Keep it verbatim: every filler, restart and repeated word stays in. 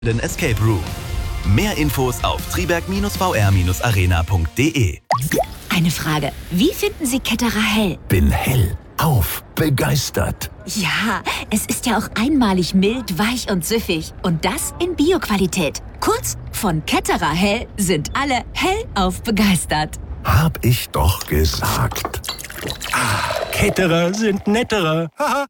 Den Escape Room. Mehr Infos auf triberg V R Arena punkt de. Eine Frage. Wie finden Sie Ketterer hell? Bin hellauf begeistert. Ja, es ist ja auch einmalig mild, weich und süffig. Und das in Bio-Qualität. Kurz, von Ketterer hell sind alle hellauf begeistert. Hab ich doch gesagt. Ketterer sind netterer. Haha.